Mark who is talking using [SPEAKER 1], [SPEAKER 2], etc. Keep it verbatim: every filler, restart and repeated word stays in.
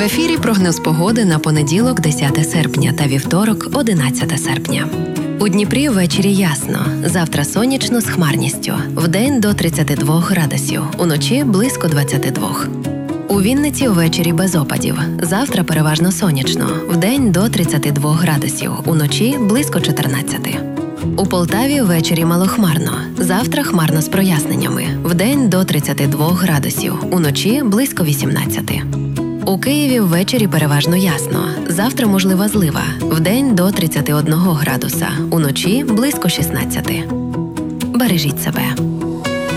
[SPEAKER 1] ефірі прогноз погоди на понеділок, десяте серпня та вівторок, одинадцяте серпня. У Дніпрі ввечері ясно. Завтра сонячно з хмарністю. Вдень до тридцяти двох градусів. Уночі близько двадцяти двох. У Вінниці ввечері без опадів. Завтра переважно сонячно. Вдень до тридцяти двох градусів. Уночі близько чотирнадцяти. У Полтаві ввечері малохмарно. Завтра хмарно з проясненнями. Вдень до тридцяти двох градусів. Уночі близько вісімнадцяти. У Києві ввечері переважно ясно. Завтра можлива злива. Вдень до тридцяти одного градуса. Уночі близько шістнадцяти. Бережіть себе.